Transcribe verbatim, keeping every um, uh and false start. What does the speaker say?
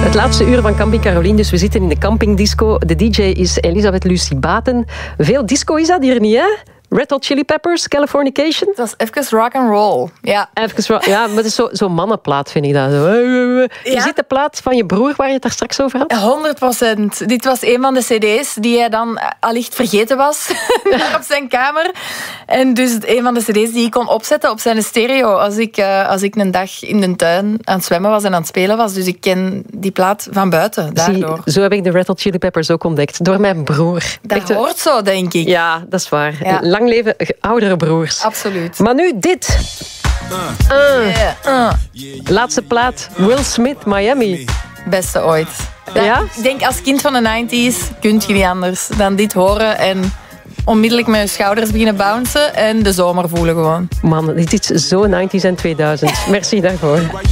Het laatste uur van Camping Caroline, dus we zitten in de campingdisco. De D J is Elisabeth Lucie Baten. Veel disco is dat hier niet, hè? Red Hot Chili Peppers, Californication. Het was even rock and roll. Ja, even, ja maar het is zo'n zo mannenplaat, vind ik dat. Zo. Je ja? ziet de plaat van je broer waar je het daar straks over had? honderd procent. Dit was een van de cd's die hij dan allicht vergeten was op zijn kamer. En dus een van de cd's die ik kon opzetten op zijn stereo als ik, uh, als ik een dag in de tuin aan het zwemmen was en aan het spelen was. Dus ik ken die plaat van buiten, daardoor. Zie, zo heb ik de Red Hot Chili Peppers ook ontdekt. Door mijn broer. Dat Echt, hoort zo, denk ik. Ja, dat is waar. Ja. Lang leven oudere broers. Absoluut. Maar nu dit. Uh. Uh. Uh. Laatste plaat. Will Smith, Miami. Beste ooit. Dat, ja? Ik denk als kind van de negentig kunt je niet anders dan dit horen en onmiddellijk met je schouders beginnen bouncen en de zomer voelen gewoon. Man, dit is zo negentig en tweeduizend. Merci daarvoor.